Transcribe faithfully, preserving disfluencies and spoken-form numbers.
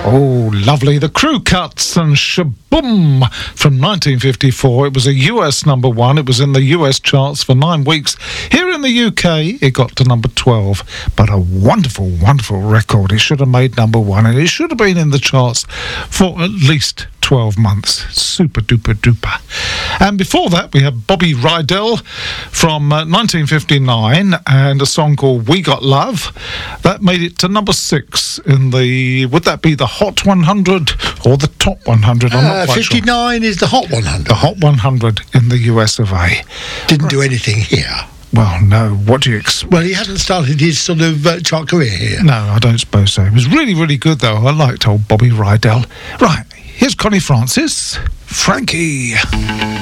Oh, lovely. The Crew Cuts and Shaboom from nineteen fifty-four. It was a U S number one. It was in the U S charts for nine weeks. Here in the U K, it got to number twelve. But a wonderful, wonderful record. It should have made number one, and it should have been in the charts for at least twelve months. Super duper duper. And before that, we had Bobby Rydell from uh, nineteen fifty-nine and a song called We Got Love. That made it to number six in the, would that be the Hot one hundred or the Top one hundred? I'm Uh, not quite fifty-nine sure. is the Hot one hundred. The Hot one hundred in the U S of A. Didn't do anything here. Well, no, what do you expect? Well, he hasn't started his sort of uh, chart career here. No, I don't suppose so. It was really, really good, though. I liked old Bobby Rydell. Right, here's Connie Francis, Frankie.